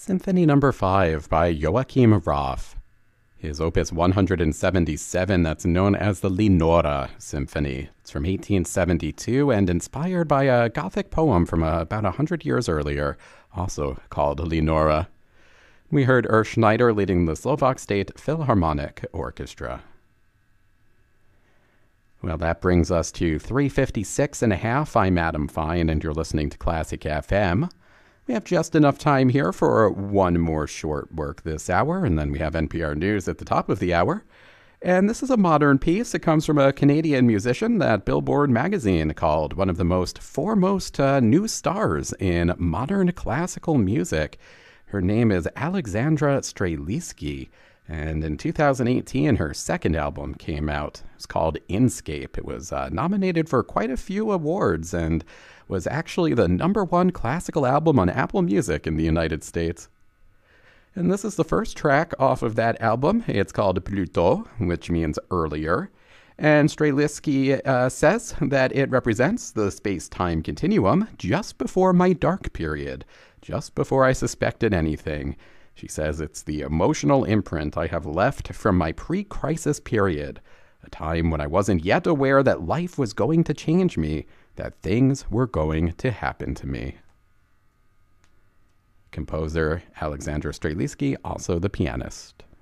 Symphony Number 5 by Joachim Raff. His opus 177 that's known as the Leonora Symphony. It's from 1872 and inspired by a Gothic poem from about 100 years earlier, also called Leonora. We heard Urs Schneider leading the Slovak State Philharmonic Orchestra. Well, that brings us to 3:56 and a half. I'm Adam Fine, and you're listening to Classic FM. We have just enough time here for one more short work this hour, and then we have NPR News at the top of the hour. And this is a modern piece. It comes from a Canadian musician that Billboard magazine called one of the most foremost new stars in modern classical music. Her name is Alexandra Streliski, and in 2018, her second album came out. It's called Inscape. It was nominated for quite a few awards and was actually the #1 classical album on Apple Music in the United States. And this is the first track off of that album. It's called Plus tôt, which means earlier. And Streliski says that it represents the space-time continuum just before my dark period, just before I suspected anything. She says it's the emotional imprint I have left from my pre-crisis period, a time when I wasn't yet aware that life was going to change me, that things were going to happen to me. Composer Alexandra Streliski, also the pianist.